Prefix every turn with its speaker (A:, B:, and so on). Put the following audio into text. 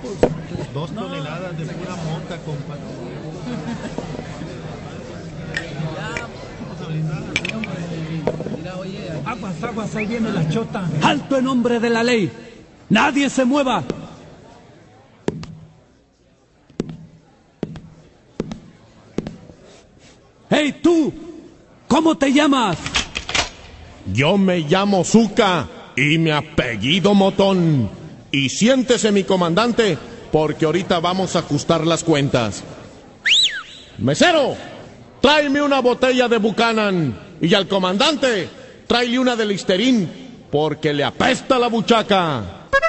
A: 2 toneladas de pura mota, compa.
B: Aguas, aguas, ahí viene la chota.
C: ¡Alto en nombre de la ley! ¡Nadie se mueva! ¡Hey, tú! ¿Cómo te llamas?
D: Yo me llamo Zuka y mi apellido Motón. Y siéntese, mi comandante, porque ahorita vamos a ajustar las cuentas. Mesero, tráeme una botella de Buchanan. Y al comandante, tráele una de Listerine, porque le apesta la buchaca.